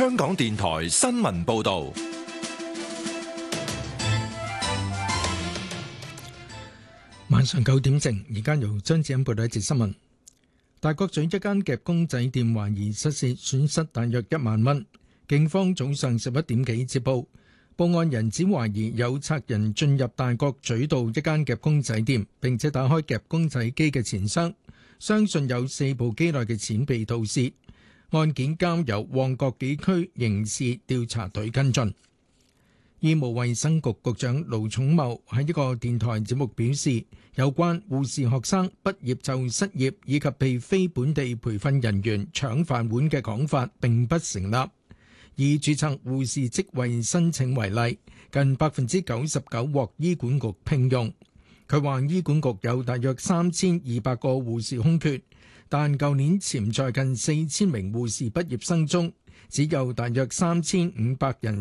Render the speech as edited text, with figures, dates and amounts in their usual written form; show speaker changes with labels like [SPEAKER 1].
[SPEAKER 1] 香港電台新聞報道。
[SPEAKER 2] 晚上9點正，而家由張子欣報道一節新聞。大角咀一間夾公仔店懷疑失竊，損失大約1萬蚊。警方早上11點幾接報，報案人指懷疑有賊人進入大角咀道一間夾公仔店，並且打開夾公仔機嘅錢箱，相信有4部機內嘅錢被盜竊。案件交由旺角警區刑事調查隊跟進。醫務衛生局局長盧寵茂喺一個電台節目表示，有關護士學生畢業就失業以及被非本地培訓人員搶飯碗嘅講法並不成立。以註冊護士職位申請為例，近99%獲醫管局聘用。佢話醫管局有大約3200個護士空缺，但舊年潛在近4000名護士畢業生中，只有大約3500人